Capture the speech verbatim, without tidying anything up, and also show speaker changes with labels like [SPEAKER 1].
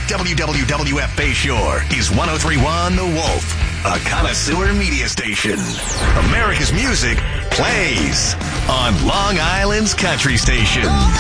[SPEAKER 1] W W W F Bayshore is one oh three point one The Wolf, a connoisseur media station. America's music plays on Long Island's country station.